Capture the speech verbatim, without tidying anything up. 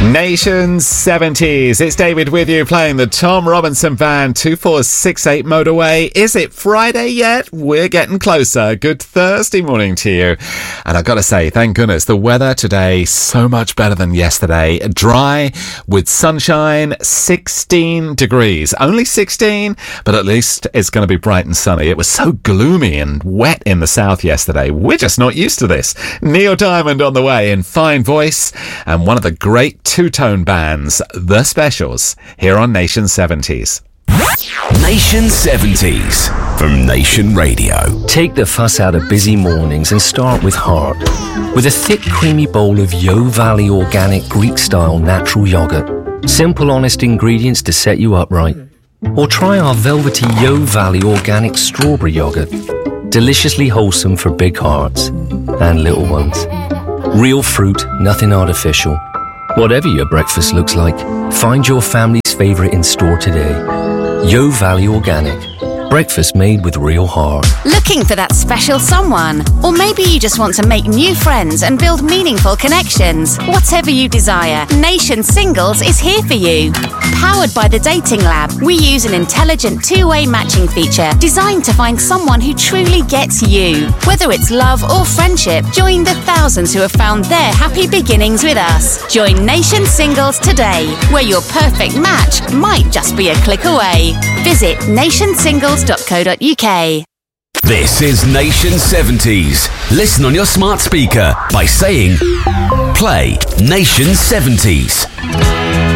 Nation seventies. It's David with you playing the Tom Robinson Band two four six eight Motorway. Is it Friday yet? We're getting closer. Good Thursday morning to you. And I've got to say, thank goodness, the weather today so much better than yesterday. Dry with sunshine, sixteen degrees. Only sixteen, but at least it's going to be bright and sunny. It was so gloomy and wet in the south yesterday. We're just not used to this. Neil Diamond on the way in fine voice and one of the great two-tone bands, The Specials, here on Nation seventies. Nation seventies from Nation Radio. Take the fuss out of busy mornings and start with heart. With a thick, creamy bowl of Yo Valley organic Greek-style natural yogurt. Simple, honest ingredients to set you up right. Or try our velvety Yo Valley organic strawberry yogurt. Deliciously wholesome for big hearts and little ones. Real fruit, nothing artificial. Whatever your breakfast looks like, find your family's favourite in store today. Yo Valley Organic. Breakfast made with real heart. Looking for that special someone? Or maybe you just want to make new friends and build meaningful connections. Whatever you desire, Nation Singles is here for you. Powered by the Dating Lab, we use an intelligent two-way matching feature designed to find someone who truly gets you. Whether it's love or friendship, join the thousands who have found their happy beginnings with us. Join Nation Singles today, where your perfect match might just be a click away. Visit nation singles dot co dot uk. This is Nation seventies. Listen on your smart speaker by saying, play Nation seventies.